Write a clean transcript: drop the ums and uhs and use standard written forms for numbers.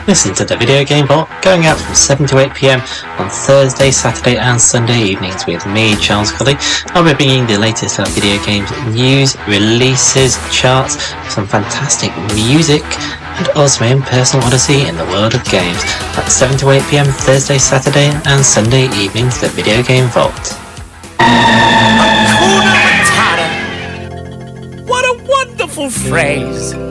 Listen to the Video Game Vault going out from 7 to 8 PM on Thursday, Saturday and Sunday evenings with me, Charles Colley. I'll be bringing the latest about video games news, releases, charts, some fantastic music and also my own personal odyssey in the world of games. That's 7 to 8 PM Thursday, Saturday and Sunday evenings, the Video Game Vault. Hakuna Matata! What a wonderful phrase!